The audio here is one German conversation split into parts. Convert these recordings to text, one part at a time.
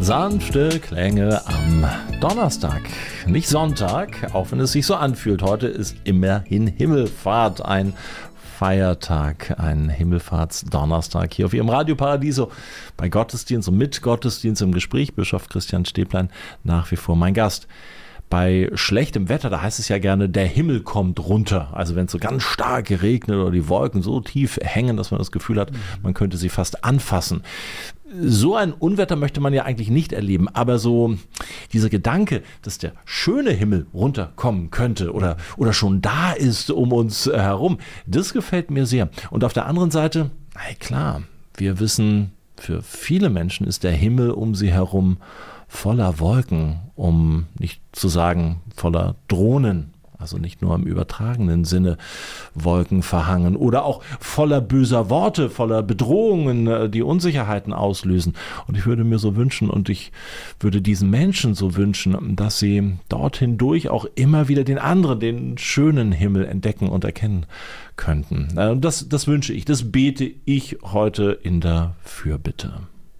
Sanfte Klänge am Donnerstag, nicht Sonntag, auch wenn es sich so anfühlt. Heute ist immerhin Himmelfahrt, ein Feiertag, ein Himmelfahrtsdonnerstag hier auf Ihrem Radio Paradiso bei Gottesdienst und mit Gottesdienst im Gespräch. Bischof Christian Stäblein nach wie vor mein Gast. Bei schlechtem Wetter, da heißt es ja gerne, der Himmel kommt runter. Also wenn es so ganz stark regnet oder die Wolken so tief hängen, dass man das Gefühl hat, man könnte sie fast anfassen. So ein Unwetter möchte man ja eigentlich nicht erleben, aber so dieser Gedanke, dass der schöne Himmel runterkommen könnte oder schon da ist um uns herum, das gefällt mir sehr. Und auf der anderen Seite, na klar, wir wissen, für viele Menschen ist der Himmel um sie herum voller Wolken, um nicht zu sagen voller Drohnen, also nicht nur im übertragenen Sinne Wolken verhangen oder auch voller böser Worte, voller Bedrohungen, die Unsicherheiten auslösen. Und ich würde mir so wünschen und ich würde diesen Menschen so wünschen, dass sie dort hindurch auch immer wieder den anderen, den schönen Himmel entdecken und erkennen könnten. Das wünsche ich, das bete ich heute in der Fürbitte.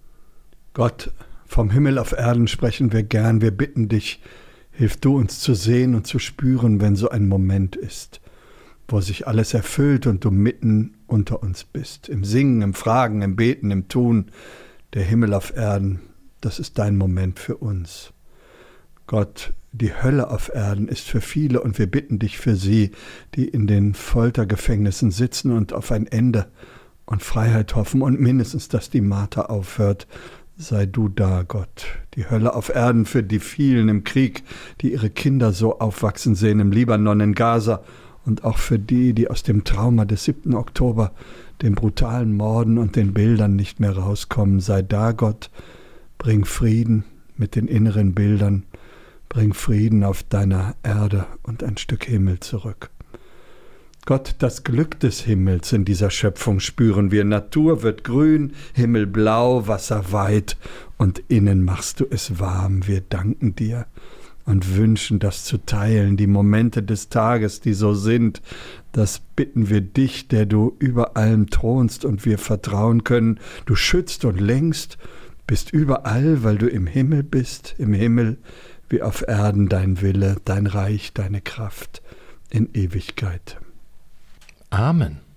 Gott, vom Himmel auf Erden sprechen wir gern. Wir bitten dich, hilf du uns zu sehen und zu spüren, wenn so ein Moment ist, wo sich alles erfüllt und du mitten unter uns bist. Im Singen, im Fragen, im Beten, im Tun. Der Himmel auf Erden, das ist dein Moment für uns. Gott, die Hölle auf Erden ist für viele und wir bitten dich für sie, die in den Foltergefängnissen sitzen und auf ein Ende und Freiheit hoffen und mindestens, dass die Marter aufhört. Sei du da, Gott, die Hölle auf Erden für die vielen im Krieg, die ihre Kinder so aufwachsen sehen im Libanon, in Gaza und auch für die, die aus dem Trauma des 7. Oktober, den brutalen Morden und den Bildern nicht mehr rauskommen. Sei da, Gott, bring Frieden mit den inneren Bildern, bring Frieden auf deiner Erde und ein Stück Himmel zurück. Gott, das Glück des Himmels in dieser Schöpfung spüren wir. Natur wird grün, Himmel blau, Wasser weit und innen machst du es warm. Wir danken dir und wünschen, das zu teilen. Die Momente des Tages, die so sind, das bitten wir dich, der du über allem thronst und wir vertrauen können. Du schützt und lenkst, bist überall, weil du im Himmel bist, im Himmel wie auf Erden dein Wille, dein Reich, deine Kraft in Ewigkeit. Amen.